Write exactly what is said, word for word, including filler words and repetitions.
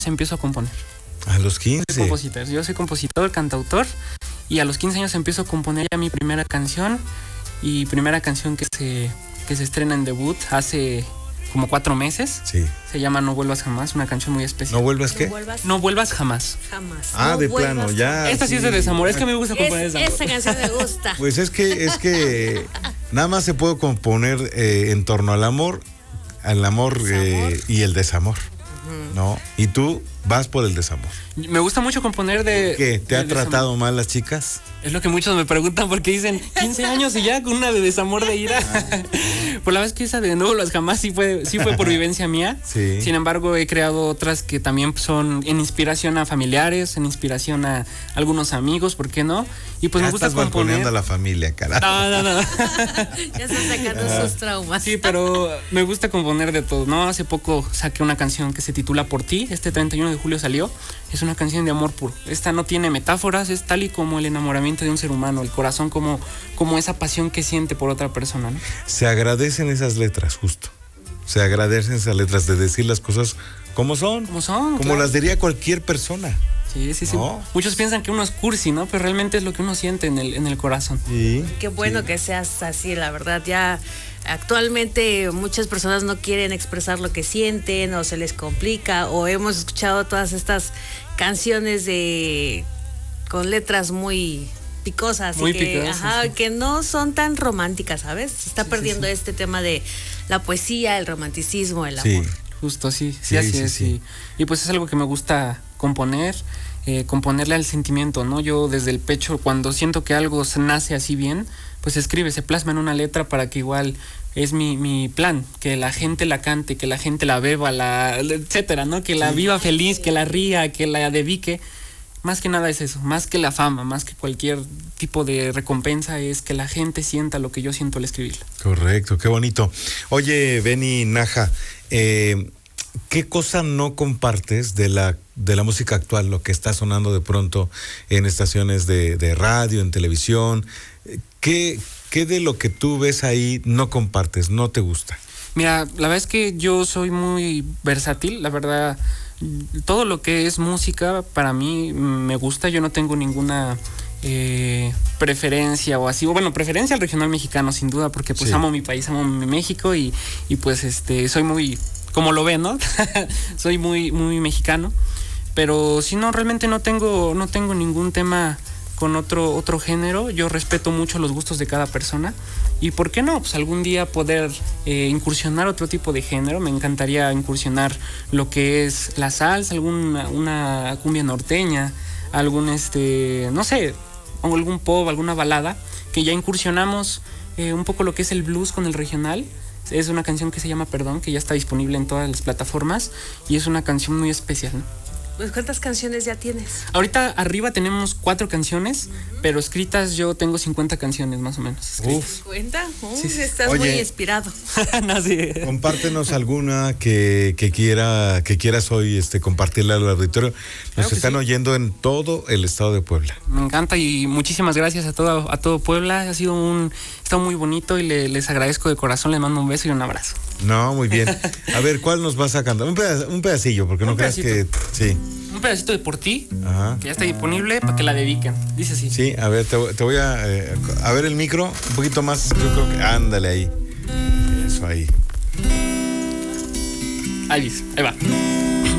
empiezo a componer. A los quince. Soy compositor. Yo soy compositor, cantautor, y a los quince años empiezo a componer ya mi primera canción, y primera canción que se, que se estrena en debut hace como cuatro meses. Sí. Se llama No Vuelvas Jamás, una canción muy especial. ¿No vuelvas qué? No vuelvas, No Vuelvas Jamás. jamás. Ah, No de vuelvas plano, ya. Esta sí es de desamor, es que me gusta componer Es, desamor. esa canción me gusta. Pues es que, es que nada más se puede componer eh, en torno al amor, al amor eh, y el desamor, uh-huh. ¿no? Y tú vas por el desamor. Me gusta mucho componer de... ¿Qué? ¿Te de ha tratado mal las chicas? Es lo que muchos me preguntan porque dicen quince años y ya con una de desamor de ira. Por la vez que esa de No Vuelvas Jamás sí fue, sí fue por vivencia mía. Sí. Sin embargo, he creado otras que también son en inspiración a familiares, en inspiración a algunos amigos, ¿por qué no? Y pues ya me gusta estás componer. balconeando a la familia, carajo. No, no, no. Ya están sacando ah. sus traumas. Sí, pero me gusta componer de todo, ¿no? Hace poco saqué una canción que se titula Por Ti. Este treinta y uno de julio salió. Es una canción de amor puro. Esta no tiene metáforas, es tal y como el enamoramiento de un ser humano, el corazón como, como esa pasión que siente por otra persona, ¿no? Se agradecen esas letras, justo. Se agradecen esas letras de decir las cosas como son. Como son. Como claro. las diría cualquier persona. Sí, sí, sí. ¿No? Muchos piensan que uno es cursi, ¿no? Pero realmente es lo que uno siente en el, en el corazón. Sí. Qué bueno sí. que seas así, la verdad. Ya actualmente muchas personas no quieren expresar lo que sienten o se les complica, o hemos escuchado todas estas canciones de con letras muy picosas muy y que, picosas, ajá, sí. que no son tan románticas, ¿sabes? Se está sí, perdiendo sí, sí. este tema de la poesía, el romanticismo, el amor. Sí. Justo, sí, sí, sí así sí, es. sí. Y, y pues es algo que me gusta componer, eh, componerle al sentimiento, ¿no? Yo desde el pecho, cuando siento que algo nace así bien, pues se escribe, se plasma en una letra para que igual es mi, mi plan, que la gente la cante, que la gente la beba, la, etcétera, ¿no? Que la sí. viva feliz, que la ría, que la dedique. Más que nada es eso, más que la fama, más que cualquier tipo de recompensa, es que la gente sienta lo que yo siento al escribirla. Correcto, qué bonito. Oye, Benny Nája, eh, ¿qué cosa no compartes de la, de la música actual, lo que está sonando de pronto en estaciones de, de radio, en televisión? ¿Qué, ¿Qué de lo que tú ves ahí no compartes, no te gusta? Mira, la verdad es que yo soy muy versátil, la verdad... Todo lo que es música para mí me gusta, yo no tengo ninguna eh, preferencia o así, o bueno, preferencia al regional mexicano sin duda, porque pues sí. amo mi país, amo mi México y, y pues este soy muy, como lo ven, ¿no? soy muy, muy mexicano, pero si no, realmente no tengo, no tengo ningún tema con otro, otro género. Yo respeto mucho los gustos de cada persona. Y por qué no, pues algún día poder eh, incursionar otro tipo de género. Me encantaría incursionar lo que es la salsa, alguna una cumbia norteña, algún este, no sé, algún pop, alguna balada, que ya incursionamos eh, un poco lo que es el blues con el regional. Es una canción que se llama Perdón, que ya está disponible en todas las plataformas y es una canción muy especial, ¿no? Pues, ¿cuántas canciones ya tienes? Ahorita arriba tenemos cuatro canciones, uh-huh. pero escritas yo tengo cincuenta canciones más o menos. Uf. ¿cincuenta? Uh, sí, sí. Estás Oye, muy inspirado. no, sí. Compártenos alguna que, que quiera que quieras hoy este, compartirle al auditorio. Nos claro están sí. oyendo en todo el estado de Puebla. Me encanta y muchísimas gracias a todo, a todo Puebla. Ha sido un estado muy bonito y le, les agradezco de corazón. Les mando un beso y un abrazo. No, muy bien. A ver, ¿cuál nos vas a cantar? Un, pedacillo, un pedacillo, porque no un creas que... Sí. Un pedacito de Por Ti, Ajá. que ya está disponible para que la dediquen. Dice así. Sí, a ver, te, te voy a... Eh, a ver el micro, un poquito más. Yo creo que... Ándale ahí. Eso ahí. Ahí dice, ahí va.